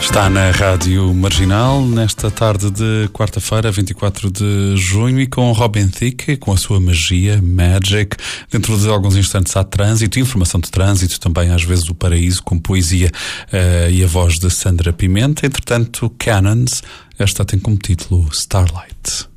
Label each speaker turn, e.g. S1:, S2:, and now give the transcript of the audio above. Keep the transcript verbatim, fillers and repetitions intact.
S1: Está na Rádio Marginal, nesta tarde de quarta-feira, vinte e quatro de junho, e com Robin Thicke, com a sua magia, Magic. Dentro de alguns instantes há trânsito, informação de trânsito, também às vezes o paraíso, com poesia uh, e a voz de Sandra Pimenta. Entretanto, Cannons, esta tem como título Starlight.